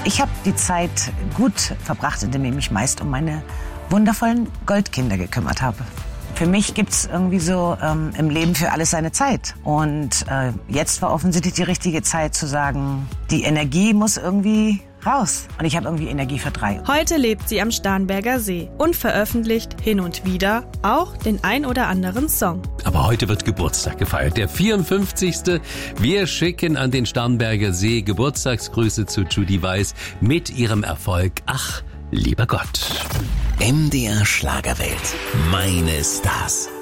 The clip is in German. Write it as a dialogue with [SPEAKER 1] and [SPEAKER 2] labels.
[SPEAKER 1] Ich habe die Zeit gut verbracht, indem ich mich meist um meine wundervollen Goldkinder gekümmert habe. Für mich gibt's irgendwie so im Leben für alles seine Zeit. Und jetzt war offensichtlich die richtige Zeit zu sagen, die Energie muss irgendwie raus. Und ich habe irgendwie Energie für 3.
[SPEAKER 2] Heute lebt sie am Starnberger See und veröffentlicht hin und wieder auch den ein oder anderen Song.
[SPEAKER 3] Aber heute wird Geburtstag gefeiert, der 54. Wir schicken an den Starnberger See Geburtstagsgrüße zu Judy Weiß mit ihrem Erfolg Ach, lieber Gott.
[SPEAKER 4] MDR Schlagerwelt. Meine Stars.